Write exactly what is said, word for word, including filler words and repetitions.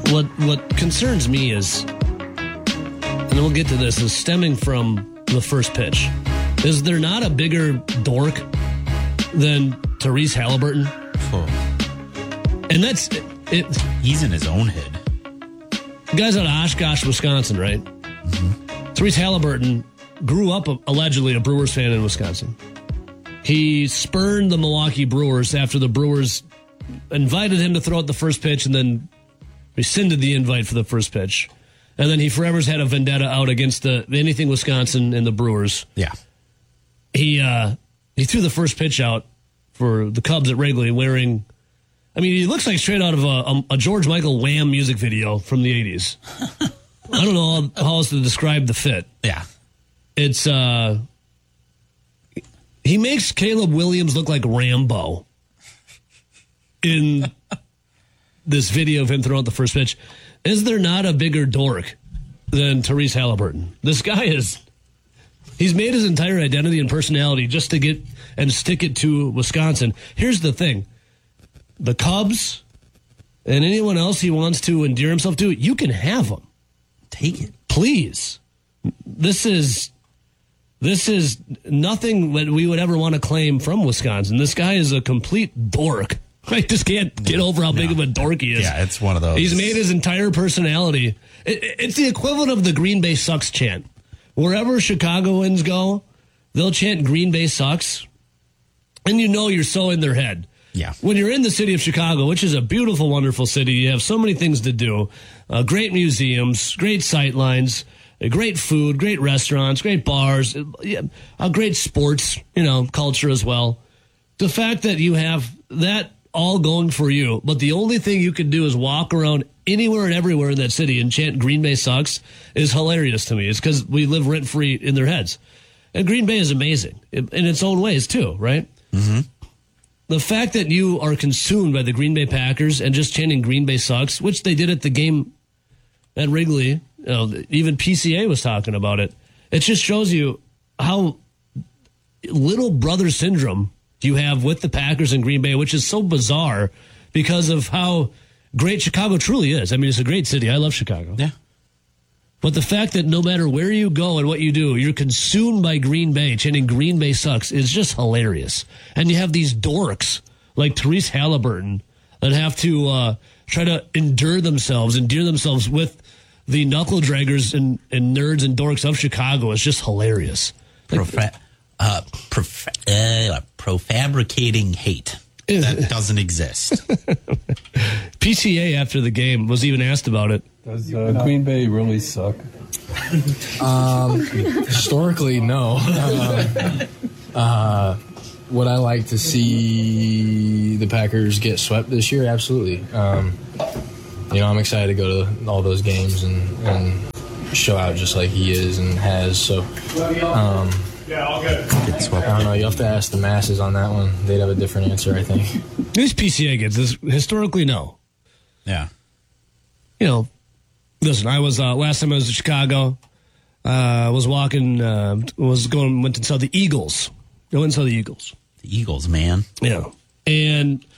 what what concerns me is, and we'll get to this, is stemming from the first pitch. Is there not a bigger dork than Therese Halliburton? Oh. And that's it, it. He's in his own head. The guy's out of Oshkosh, Wisconsin, right? Mm-hmm. Therese Halliburton grew up allegedly a Brewers fan in Wisconsin. He spurned the Milwaukee Brewers after the Brewers invited him to throw out the first pitch and then rescinded the invite for the first pitch. And then he forever's had a vendetta out against the anything Wisconsin and the Brewers. Yeah. He uh, he threw the first pitch out for the Cubs at Wrigley wearing, I mean, he looks like straight out of a, a, a George Michael Wham music video from the eighties. I don't know how, how else to describe the fit. Yeah. It's, uh, he makes Caleb Williams look like Rambo in this video of him throwing out the first pitch. Is there not a bigger dork than Therese Halliburton? This guy is, he's made his entire identity and personality just to get and stick it to Wisconsin. Here's the thing. The Cubs and anyone else he wants to endear himself to, you can have them. Take it. Please. This is this is nothing that we would ever want to claim from Wisconsin. This guy is a complete dork. I just can't get over how big no. of a dork he is. Yeah, it's one of those. He's made his entire personality. It, it's the equivalent of the Green Bay sucks chant. Wherever Chicagoans go, they'll chant Green Bay sucks, and you know you're so in their head. Yeah. When you're in the city of Chicago, which is a beautiful, wonderful city, you have so many things to do, uh, great museums, great sight lines, uh, great food, great restaurants, great bars, uh, yeah, uh, great sports, you know, culture as well. The fact that you have that all going for you, but the only thing you can do is walk around anywhere and everywhere in that city and chant Green Bay sucks is hilarious to me. It's because we live rent-free in their heads. And Green Bay is amazing in, in its own ways, too, right? Mm-hmm. The fact that you are consumed by the Green Bay Packers and just chanting Green Bay sucks, which they did at the game at Wrigley, you know, even P C A was talking about it. It just shows you how little brother syndrome you have with the Packers and Green Bay, which is so bizarre because of how great Chicago truly is. I mean, it's a great city. I love Chicago. Yeah. But the fact that no matter where you go and what you do, you're consumed by Green Bay, chanting Green Bay sucks, is just hilarious. And you have these dorks like Therese Halliburton that have to uh, try to endure themselves, endear themselves with the knuckle draggers and, and nerds and dorks of Chicago. It's just hilarious. Like, Profa- uh, prof- uh, profabricating hate. That doesn't exist. P C A after the game was even asked about it. Does uh, Green Bay really suck? Um, historically, no. Uh, uh, would I like to see the Packers get swept this year? Absolutely. Um, you know, I'm excited to go to all those games and, and show out just like he is and has. So, um, Get swept. I don't know. You have to ask the masses on that one. They'd have a different answer, I think. These P C A kids, this, historically, no. Yeah. You know, listen, I was, uh, last time I was in Chicago, uh, was walking, uh, was going, went to saw the Eagles. I went and saw the Eagles. The Eagles, man. Yeah. And